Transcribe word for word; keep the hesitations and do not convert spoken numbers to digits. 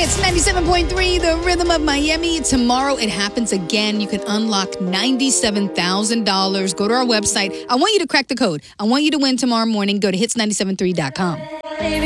Hits ninety-seven point three, the rhythm of Miami. Tomorrow it happens again. You can unlock ninety-seven thousand dollars. Go to our website. I want you to crack the code. I want you to win tomorrow morning. Go to hits nine seven three dot com.